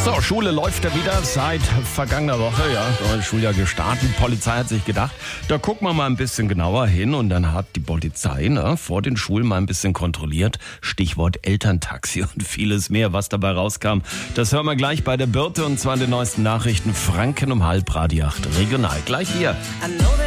So, Schule läuft ja wieder seit vergangener Woche, ja, neues Schuljahr gestartet. Die Polizei hat sich gedacht, da gucken wir mal ein bisschen genauer hin und dann hat die Polizei vor den Schulen mal ein bisschen kontrolliert. Stichwort Elterntaxi und vieles mehr, was dabei rauskam. Das hören wir gleich bei der Birte und zwar in den neuesten Nachrichten. Franken um 7:30, Radio 8 regional. Gleich hier.